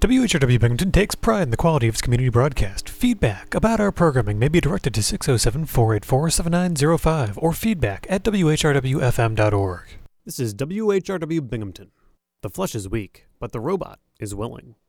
WHRW Binghamton takes pride in the quality of its community broadcast. Feedback about our programming may be directed to 607-484-7905 or feedback at whrwfm.org. This is WHRW Binghamton. The flesh is weak, but the robot is willing.